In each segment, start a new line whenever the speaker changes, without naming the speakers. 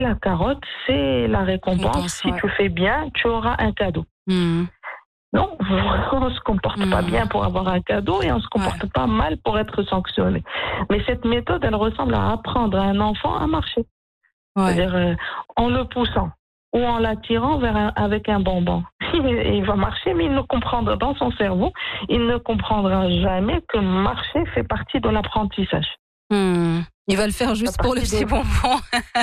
La carotte, c'est la récompense. Si tu fais bien, tu auras un cadeau. Non, on ne se comporte pas bien pour avoir un cadeau et on ne se comporte pas mal pour être sanctionné. Mais cette méthode, elle ressemble à apprendre à un enfant à marcher. C'est-à-dire en le poussant ou en l'attirant avec un bonbon. Il va marcher, mais il ne comprendra dans son cerveau, il ne comprendra jamais que marcher fait partie de l'apprentissage.
Il va le faire juste pour le petit bonbon.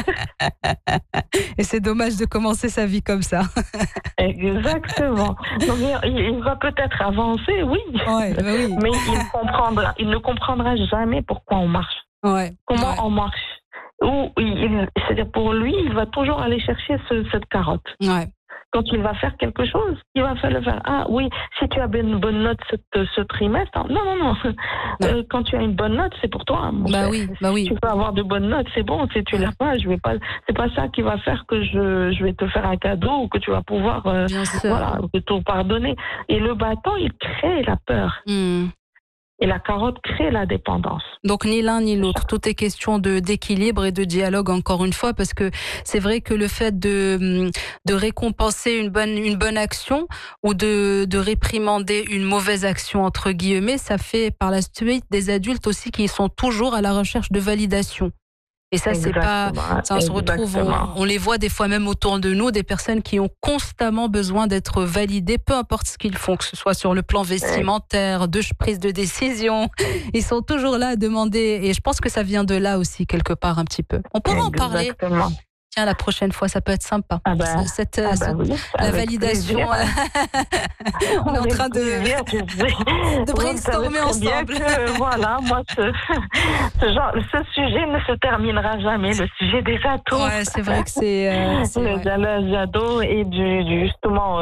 Et c'est dommage de commencer sa vie comme ça.
Exactement. Donc, il va peut-être avancer, oui.
Oui.
Mais il ne comprendra jamais pourquoi on marche. Comment on marche. C'est-à-dire pour lui, il va toujours aller chercher cette carotte. Quand il va faire quelque chose, il va le faire. Ah oui, si tu as une bonne note ce trimestre, non. Quand tu as une bonne note, c'est pour toi.
Oui.
Tu peux avoir de bonnes notes, c'est bon. Si tu l'as pas, je vais pas. C'est pas ça qui va faire que je vais te faire un cadeau ou que tu vas pouvoir, te pardonner. Et le bâton, il crée la peur. Et la carotte crée la dépendance.
Donc ni l'un ni l'autre, tout est question d'équilibre et de dialogue encore une fois, parce que c'est vrai que le fait de récompenser une bonne action ou de réprimander une mauvaise action entre guillemets, ça fait par la suite des adultes aussi qui sont toujours à la recherche de validation. Et ça, c'est pas, ça on se retrouve, on les voit des fois même autour de nous, des personnes qui ont constamment besoin d'être validées, peu importe ce qu'ils font, que ce soit sur le plan vestimentaire, de prise de décision. Ils sont toujours là à demander, et je pense que ça vient de là aussi, quelque part, un petit peu. On pourra en parler. Tiens, la prochaine fois, ça peut être sympa. La validation. On est en train de brainstormer ensemble.
Moi, ce sujet ne se terminera jamais. Le sujet des ados.
C'est vrai que c'est
les ados et justement,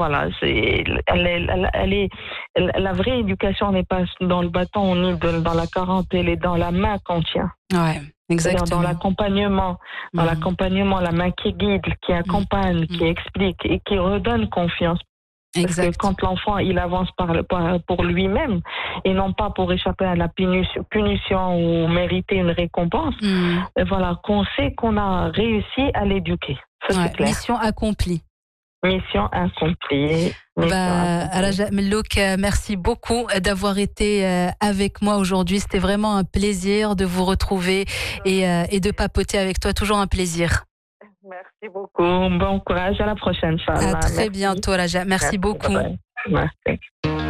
la vraie éducation n'est pas dans le bâton ni dans la carotte, elle est dans la main qu'on tient.
Exactement.
Dans l'accompagnement, la main qui guide, qui accompagne, qui explique et qui redonne confiance. Parce que quand l'enfant il avance pour lui-même et non pas pour échapper à la punition ou mériter une récompense, qu'on sait qu'on a réussi à l'éduquer. Ça, c'est clair.
Mission accomplie.
Mission accomplie.
Raja Mellouk, merci beaucoup d'avoir été avec moi aujourd'hui. C'était vraiment un plaisir de vous retrouver et de papoter avec toi. Toujours un plaisir.
Merci beaucoup. Bon courage. À la prochaine.
À très bientôt, Raja. Merci beaucoup.
Merci.